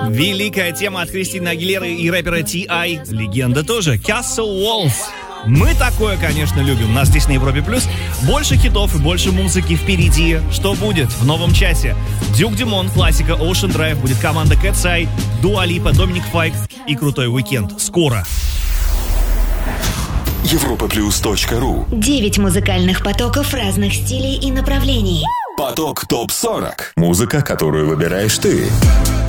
Великая тема от Кристины Агилеры и рэпера T.I. Легенда тоже. Castle Walls. Мы такое, конечно, любим. У нас здесь на Европе Плюс больше хитов и больше музыки впереди. Что будет в новом часе? Дюк Дюмон, классика, Ocean Drive, будет команда Cat's Eye, Дуа Липа, Доминик Файк и крутой уикенд. Скоро. Europaplus.ru 9 музыкальных потоков разных стилей и направлений. Поток ТОП-40. Музыка, которую выбираешь ты.